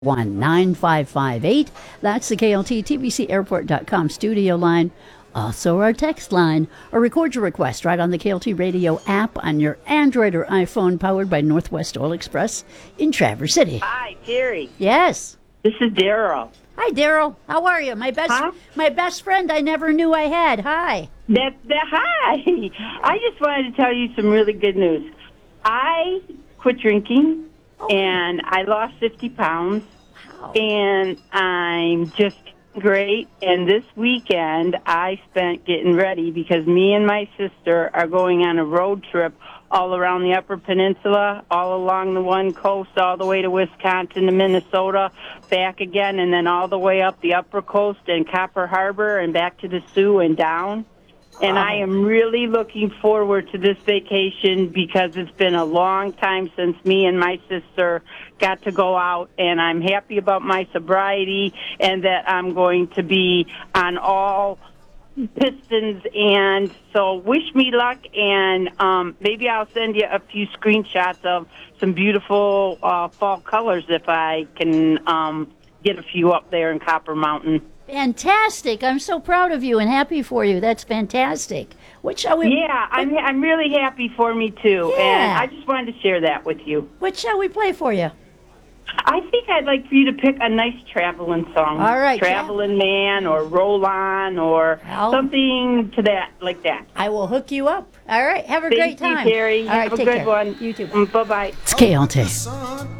9558. That's the KLT TBC Airport.com studio line. Also our text line, or record your request right on the KLT radio app on your Android or iPhone, powered by Northwest Oil Express in Traverse City. Hi, Terry. Yes. This is Daryl. Hi, Daryl. How are you? My best friend I never knew I had. Hi. Hi. I just wanted to tell you some really good news. I quit drinking, and I lost 50 pounds, and I'm just great. And this weekend, I spent getting ready because me and my sister are going on a road trip all around the Upper Peninsula, all along the one coast, all the way to Wisconsin to Minnesota, back again, and then all the way up the Upper Coast and Copper Harbor and back to the Sioux and down. And I am really looking forward to this vacation because it's been a long time since me and my sister got to go out, and I'm happy about my sobriety and that I'm going to be on all pistons. And so wish me luck, and maybe I'll send you a few screenshots of some beautiful fall colors if I can get a few up there in Copper Mountain. Fantastic. I'm so proud of you and happy for you. That's fantastic. What shall we... Yeah, I'm really happy for me, too. Yeah. And I just wanted to share that with you. What shall we play for you? I think I'd like for you to pick a nice traveling song. All right. Traveling Man or Roll On or something to that, like that. I will hook you up. All right. Have a great time. Thank you, Terry. All right, Have a take good care. one. You too. Bye-bye. It's KLT.